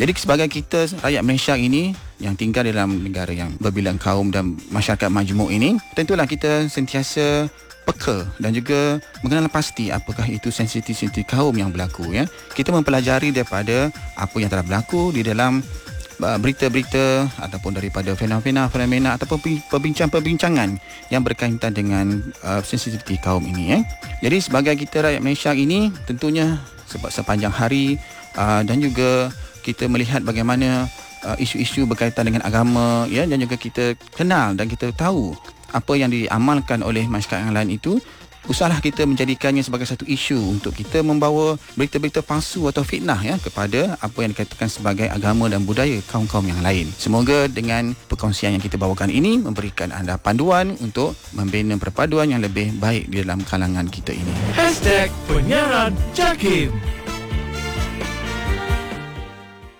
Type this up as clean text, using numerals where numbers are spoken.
Jadi sebagai kita rakyat Malaysia ini yang tinggal dalam negara yang berbilang kaum dan masyarakat majmuk ini, tentulah kita sentiasa peka dan juga mengenal pasti apakah itu sensitif-sensitif kaum yang berlaku, ya. Kita mempelajari daripada apa yang telah berlaku di dalam berita-berita ataupun daripada fenomena ataupun perbincangan yang berkaitan dengan sensitiviti kaum ini, ya. Jadi sebagai kita rakyat Malaysia ini, tentunya sebab sepanjang hari dan juga kita melihat bagaimana isu-isu berkaitan dengan agama, ya, dan juga kita kenal dan kita tahu apa yang diamalkan oleh masyarakat yang lain itu, usahlah kita menjadikannya sebagai satu isu untuk kita membawa berita-berita palsu atau fitnah, ya, kepada apa yang dikatakan sebagai agama dan budaya kaum-kaum yang lain. Semoga dengan perkongsian yang kita bawakan ini memberikan anda panduan untuk membina perpaduan yang lebih baik di dalam kalangan kita ini. #Penyiaran JAKIM.